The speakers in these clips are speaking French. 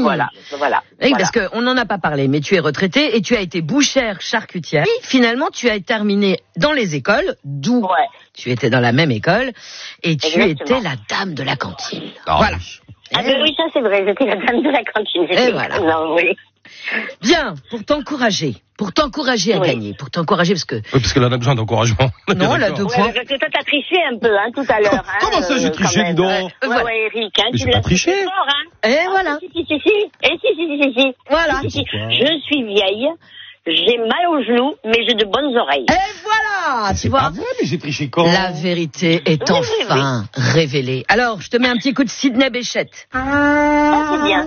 Voilà. Oui, parce qu'on n'en a pas parlé, mais tu es retraitée et tu as été bouchère charcutière. Et finalement, tu as terminé dans les écoles, d'où tu étais dans la même école, et tu étais la dame de la cantine. Voilà. Ah ben oui, ça c'est vrai, j'étais la dame de la cantine. Et voilà. Non, oui. Bien, pour t'encourager à gagner, parce que... Oui, parce qu'elle en a besoin d'encouragement. Non, elle a 2 points. Parce que toi, t'as triché un peu, tout à l'heure. Comment ça, j'ai triché, dis donc? Ouais, Eric, mais tu l'as triché. Fort, Et voilà. Si. Si. Voilà. Si. Je suis vieille, j'ai mal aux genoux, mais j'ai de bonnes oreilles. Et voilà, tu vois. Ah ouais, mais j'ai triché quand? La vérité est enfin révélée. Alors, je te mets un petit coup de Sidney Bechet. Oh, c'est bien.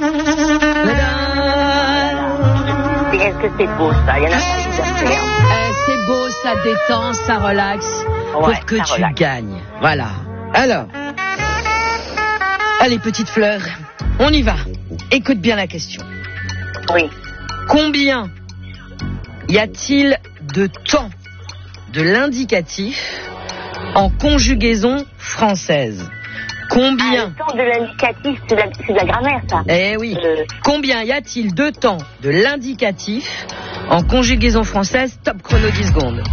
Est-ce que c'est beau, ça? Il y en a pas c'est beau, ça détend, ça relaxe, pour que tu gagnes. Voilà. Alors, allez, petite fleur, on y va. Écoute bien la question. Oui. Combien y a-t-il de temps de l'indicatif en conjugaison française? Combien? Le temps de l'indicatif, c'est de la grammaire, ça. Eh oui. Combien y a-t-il de temps de l'indicatif en conjugaison française? Top chrono 10 secondes.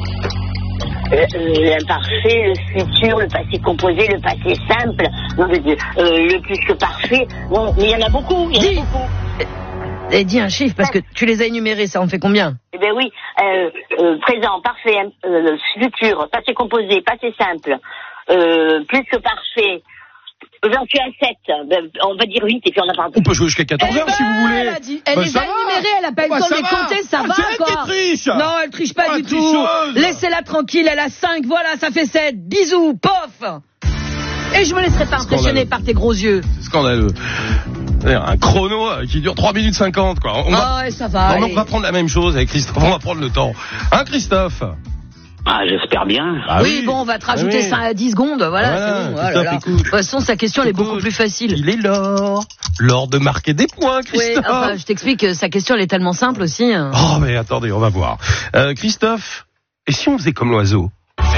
L'imparfait, le futur, le passé composé, le passé simple, le plus que parfait. Bon, mais il y en a beaucoup, Et dis un chiffre, parce que tu les as énumérés, ça en fait combien? Eh bien oui, présent, parfait, futur, passé composé, passé simple, plus que parfait. J'en suis à 7, on va dire 8 et puis on a parlé. On peut jouer jusqu'à 14h si vous voulez. Elle les a énumérés, elle a pas eu le temps de les compter, ça va c'est encore. elle qui triche. Non, elle triche pas du tout. Tricheuse. Laissez-la tranquille, elle a 5, voilà, ça fait 7. Bisous, pof. Et je me laisserai pas impressionner par tes gros yeux. C'est scandaleux. Un chrono qui dure 3 minutes 50, quoi. Ça va. On va prendre la même chose avec Christophe, on va prendre le temps. Hein, Christophe? Ah, j'espère bien. Ah oui, bon, on va te rajouter ça à 10 secondes, voilà, c'est bon. De toute façon, sa question, elle est beaucoup plus facile. Il est l'or de marquer des points, Christophe. Oui, enfin, je t'explique, sa question, elle est tellement simple aussi. Oh, mais attendez, on va voir. Christophe, et si on faisait comme l'oiseau?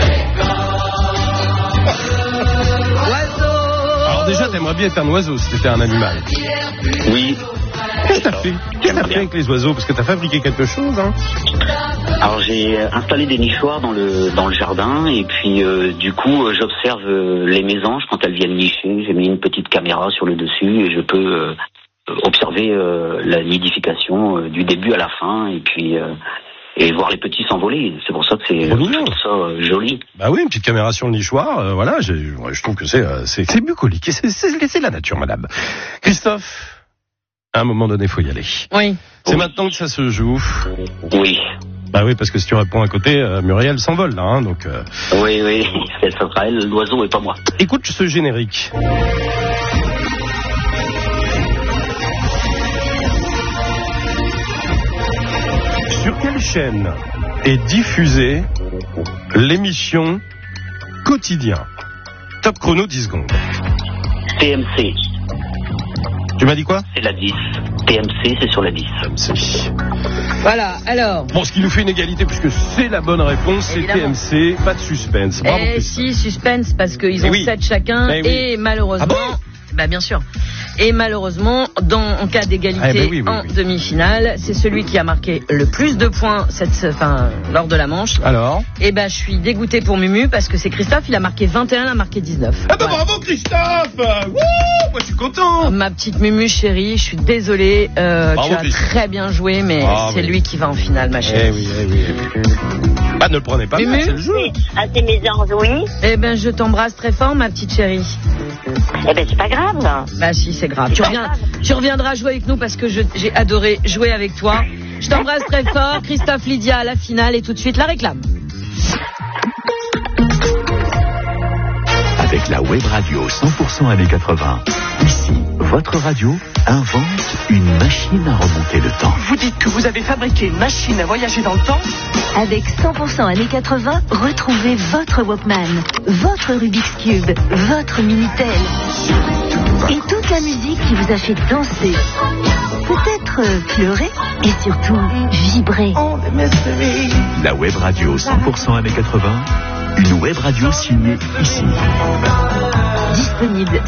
Alors déjà, t'aimerais bien être un oiseau si t'étais un animal. Oui. Qu'est-ce que t'as fait? Qu'est-ce que t'as fait avec les oiseaux? Parce que t'as fabriqué quelque chose, hein? Alors j'ai installé des nichoirs dans le jardin et puis du coup j'observe les mésanges quand elles viennent nicher. J'ai mis une petite caméra sur le dessus et je peux observer la nidification du début à la fin et puis et voir les petits s'envoler. C'est pour ça que c'est joli. Bah oui, une petite caméra sur le nichoir. Voilà, je trouve que c'est bucolique. C'est la nature, madame. Christophe. À un moment donné, faut y aller. Oui. C'est maintenant que ça se joue. Oui. Bah oui, parce que si tu réponds à côté, Muriel s'envole là, hein, donc. Oui, ça sera elle, l'oiseau et pas moi. Écoute ce générique. Sur quelle chaîne est diffusée l'émission Quotidien? Top chrono 10 secondes. TMC. Tu m'as dit quoi? C'est la 10. TMC, c'est sur la 10. TMC. Voilà, alors. Bon, ce qui nous fait une égalité, puisque c'est la bonne réponse, c'est TMC, pas de suspense. Bravo. Si, suspense, parce qu'ils ont 7 chacun, et malheureusement... Ah bon? Bah bien sûr. Et malheureusement, en cas d'égalité en demi-finale, c'est celui qui a marqué le plus de points lors de la manche. Alors? Et je suis dégoûté pour Mumu parce que c'est Christophe, il a marqué 21, il a marqué 19. Ah bah bravo Christophe! Wouh! Moi je suis content! Ma petite Mumu chérie, je suis désolée, tu as très bien joué, mais c'est lui qui va en finale, ma chérie. Eh oui. Bah ne le prenez pas mal, c'est le jeu. Ah, c'est mes anges, oui. Eh ben je t'embrasse très fort, ma petite chérie. Eh ben c'est pas grave. Bah si, c'est grave. Tu reviendras jouer avec nous parce que j'ai adoré jouer avec toi. Je t'embrasse très fort. Christophe, Lydia à la finale et tout de suite la réclame. Avec la web radio 100% années 80. Ici, votre radio invente une machine à remonter le temps. Vous dites que vous avez fabriqué une machine à voyager dans le temps? Avec 100% années 80, retrouvez votre Walkman, votre Rubik's Cube, votre Minitel. Et toute la musique qui vous a fait danser. Peut-être pleurer et surtout vibrer. La web radio 100% années 80. Une web radio signée ici. Disponible